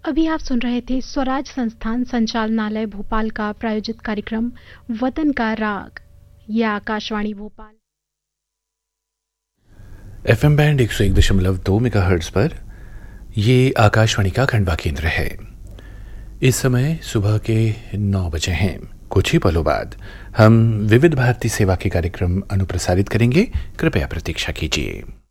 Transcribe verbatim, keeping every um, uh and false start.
अभी आप सुन रहे थे स्वराज संस्थान संचालनालय भोपाल का प्रायोजित कार्यक्रम वतन का राग। यह आकाशवाणी भोपाल एफएम बैंड एक सौ एक दशमलव दो मेगाहर्ट्ज पर ये आकाशवाणी का खंडवा केंद्र है। इस समय सुबह के नौ बजे हैं। कुछ ही पलों बाद हम विविध भारती सेवा के कार्यक्रम अनुप्रसारित करेंगे। कृपया प्रतीक्षा कीजिए।